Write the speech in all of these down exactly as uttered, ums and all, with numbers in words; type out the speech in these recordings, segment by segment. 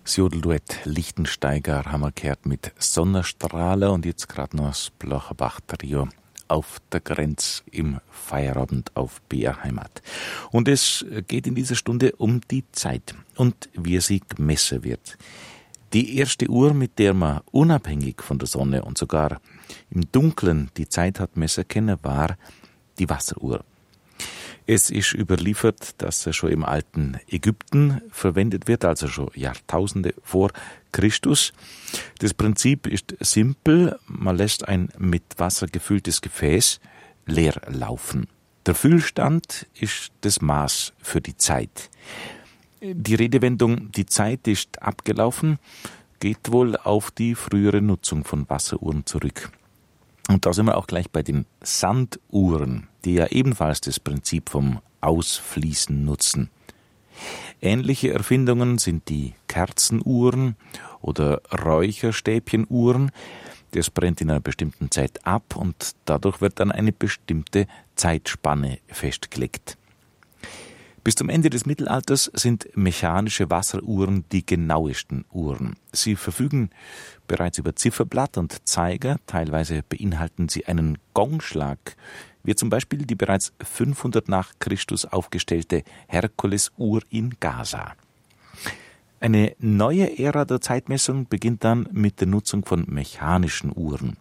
Das Jodelduett Lichtensteiger haben wir gehört mit Sonnenstrahler und jetzt gerade noch das Blocherbach-Trio auf der Grenz im Feierabend auf B R Heimat. Und es geht in dieser Stunde um die Zeit und wie sie gemessen wird. Die erste Uhr, mit der man unabhängig von der Sonne und sogar im Dunkeln die Zeit hat messen können, war die Wasseruhr. Es ist überliefert, dass er schon im alten Ägypten verwendet wird, also schon Jahrtausende vor Christus. Das Prinzip ist simpel. Man lässt ein mit Wasser gefülltes Gefäß leer laufen. Der Füllstand ist das Maß für die Zeit. Die Redewendung "die Zeit ist abgelaufen" geht wohl auf die frühere Nutzung von Wasseruhren zurück. Und da sind wir auch gleich bei den Sanduhren, die ja ebenfalls das Prinzip vom Ausfließen nutzen. Ähnliche Erfindungen sind die Kerzenuhren oder Räucherstäbchenuhren. Das brennt in einer bestimmten Zeit ab und dadurch wird dann eine bestimmte Zeitspanne festgelegt. Bis zum Ende des Mittelalters sind mechanische Wasseruhren die genauesten Uhren. Sie verfügen bereits über Zifferblatt und Zeiger, teilweise beinhalten sie einen Gongschlag, wie zum Beispiel die bereits fünfhundert nach Christus aufgestellte Herkulesuhr in Gaza. Eine neue Ära der Zeitmessung beginnt dann mit der Nutzung von mechanischen Uhren.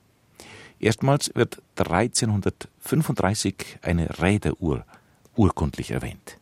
Erstmals wird dreizehnhundertfünfunddreißig eine Räderuhr urkundlich erwähnt.